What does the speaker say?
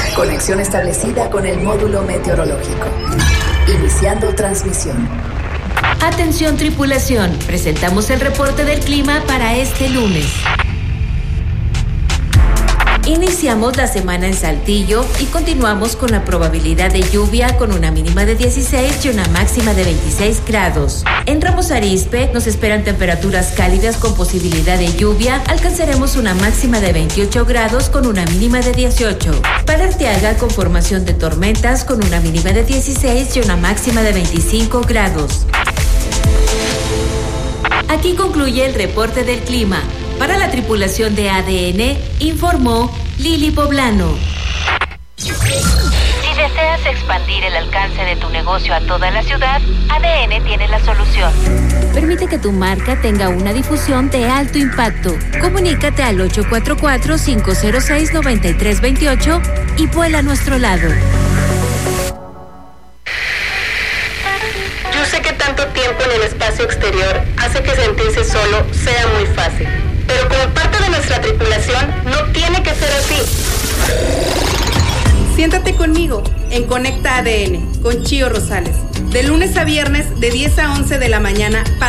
Conexión establecida con el módulo meteorológico. Iniciando transmisión. Atención tripulación, presentamos el reporte del clima para este lunes. Iniciamos la semana en Saltillo y continuamos con la probabilidad de lluvia con una mínima de 16 y una máxima de 26 grados. En Ramos Arizpe nos esperan temperaturas cálidas con posibilidad de lluvia. Alcanzaremos una máxima de 28 grados con una mínima de 18. Para Arteaga con formación de tormentas con una mínima de 16 y una máxima de 25 grados. Aquí concluye el reporte del clima. Para la tripulación de ADN, informó Lili Poblano. Si deseas expandir el alcance de tu negocio a toda la ciudad, ADN tiene la solución. Permite que tu marca tenga una difusión de alto impacto. Comunícate al 844-506-9328 y vuela a nuestro lado. Yo sé que tanto tiempo en el espacio exterior hace que sentirse solo sea muy fácil. Pero como parte de nuestra tripulación, no tiene que ser así. Siéntate conmigo en Conecta ADN con Chío Rosales. De lunes a viernes, de 10 a 11 de la mañana, para